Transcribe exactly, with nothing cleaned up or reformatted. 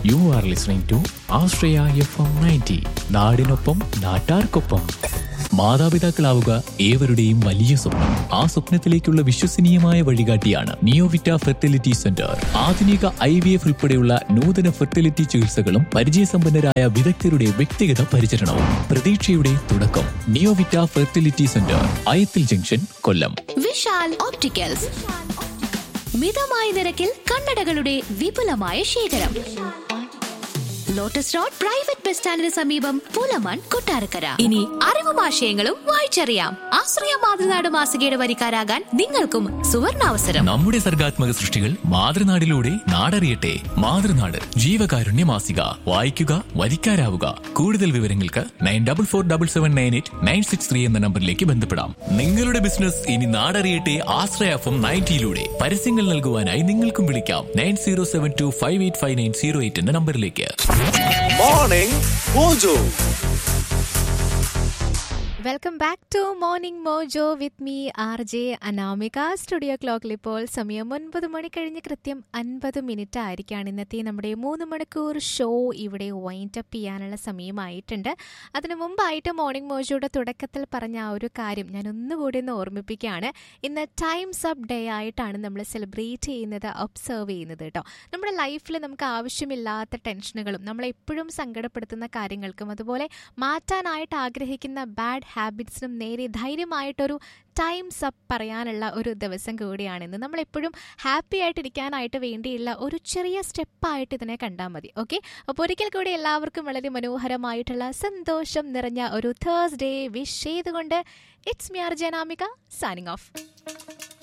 You are listening to Ashraya F M ninety. നാടിനൊപ്പം നാട്ടാർക്കൊപ്പം. മാതാപിതാക്കളാവുക ഏവരുടെയും വലിയ സ്വപ്നം. ആ സ്വപ്നത്തിലേക്കുള്ള വിശ്വസനീയമായ വഴികാട്ടിയാണ് നിയോവിറ്റ ഫെർട്ടിലിറ്റി സെന്റർ. ആധുനിക ഐ വി എഫ് ഉൾപ്പെടെയുള്ള നൂതന ഫെർട്ടിലിറ്റി ചികിത്സകളും പരിചയസമ്പന്നരായ വിദഗ്ധരുടെ വ്യക്തിഗത പരിചരണവും പ്രതീക്ഷയുടെ തുടക്കം. നിയോവിറ്റ ഫെർട്ടിലിറ്റി സെന്റർ, അയത്തിൽ ജംഗ്ഷൻ, കൊല്ലം. വിശാൽ ഓപ്റ്റിക്കൽസ്, മിതമായ നിരക്കിൽ കണ്ണടകളുടെ വിപുലമായ ശേഖരം. ലോട്ടസ് റോഡ് പ്രൈവറ്റ് ബസ് സ്റ്റാൻഡിന് സമീപം, പൂലമാൻ, കൊട്ടാരക്കര. ഇനി അറിവും ആശയങ്ങളും വായിച്ചറിയാം. ആശ്രയ മാതൃനാട് മാസികയുടെ വരിക്കാരാകാൻ നിങ്ങൾക്കും സുവർണാവസരം. നമ്മുടെ സർഗാത്മക സൃഷ്ടികൾ മാതൃനാടിലൂടെ നാടറിയട്ടെ. മാതൃനാട് ജീവകാരുണ്യ മാസിക. വായിക്കുക, വരിക്കാരാവുക. കൂടുതൽ വിവരങ്ങൾക്ക് nine double four double seven nine eight nine six three എന്ന നമ്പറിലേക്ക് ബന്ധപ്പെടാം. നിങ്ങളുടെ ബിസിനസ് ഇനി നാടറിയട്ടെ ആശ്രയ എഫ് എം നയൻറ്റിയിലൂടെ. പരസ്യങ്ങൾ നൽകുവാനായി നിങ്ങൾക്കും വിളിക്കാം nine zero seven to five eight five nine zero eight എന്ന നമ്പറിലേക്ക്. Morning mojo. Welcome back to morning mojo with me R J Anamika. Studio ക്ലോക്കിൽ ഇപ്പോൾ സമയം ഒൻപത് മണി കഴിഞ്ഞ് കൃത്യം അൻപത് മിനിറ്റ് ആയിരിക്കാണ്. ഇന്നത്തെ നമ്മുടെ മൂന്ന് മണിക്കൂർ ഷോ ഇവിടെ വൈൻഡ് അപ്പ് ചെയ്യാനുള്ള സമയമായിട്ടുണ്ട്. അതിനു മുമ്പായിട്ട് മോർണിംഗ് മോജോയുടെ തുടക്കത്തിൽ പറഞ്ഞ ആ ഒരു കാര്യം ഞാൻ ഒന്നുകൂടി ഒന്ന് ഓർമ്മിപ്പിക്കുകയാണ്. ഇന്ന് ടൈംസ് അപ്പ് ഡേ ആയിട്ടാണ് നമ്മൾ സെലിബ്രേറ്റ് ചെയ്യുന്നത്, ഒബ്സർവ് ചെയ്യുന്നത് കേട്ടോ. നമ്മുടെ ലൈഫിൽ നമുക്ക് ആവശ്യമില്ലാത്ത ടെൻഷനുകളും നമ്മളെപ്പോഴും സങ്കടപ്പെടുത്തുന്ന കാര്യങ്ങൾക്കും അതുപോലെ മാറ്റാനായിട്ട് ആഗ്രഹിക്കുന്ന ബാഡ് ഹാബിറ്റ്സിനും നേരെ ധൈര്യമായിട്ടൊരു ടൈംസ് അപ്പ് പറയാനുള്ള ഒരു ദിവസം കൂടിയാണെന്ന്. നമ്മളെപ്പോഴും ഹാപ്പി ആയിട്ടിരിക്കാനായിട്ട് വേണ്ടിയുള്ള ഒരു ചെറിയ സ്റ്റെപ്പായിട്ട് ഇതിനെ കണ്ടാൽ മതി. ഓക്കെ, അപ്പോൾ ഒരിക്കൽ കൂടി എല്ലാവർക്കും വളരെ മനോഹരമായിട്ടുള്ള സന്തോഷം നിറഞ്ഞ ഒരു തേഴ്സ്ഡേ വിഷ് ചെയ്തുകൊണ്ട് it's me R J Anamika signing off.